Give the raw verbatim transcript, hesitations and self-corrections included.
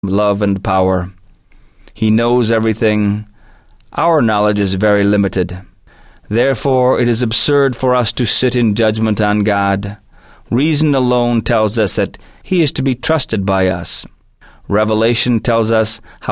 love and power. He knows everything. Our knowledge is very limited. Therefore, it is absurd for us to sit in judgment on God. Reason alone tells us that He is to be trusted by us. Revelation tells us how